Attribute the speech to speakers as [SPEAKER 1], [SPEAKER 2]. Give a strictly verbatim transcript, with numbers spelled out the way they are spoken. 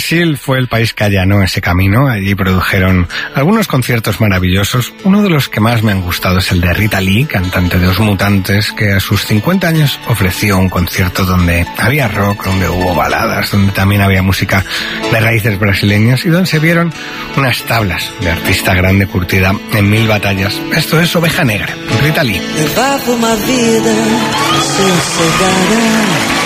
[SPEAKER 1] Brasil fue el país que allanó ese camino. Allí produjeron algunos conciertos maravillosos. Uno de los que más me han gustado es el de Rita Lee, cantante de Los Mutantes, que a sus cincuenta años ofreció un concierto donde había rock, donde hubo baladas, donde también había música de raíces brasileñas y donde se vieron unas tablas de artista grande curtida en mil batallas. Esto es Oveja Negra, Rita Lee.
[SPEAKER 2] Levava uma vida sossegada,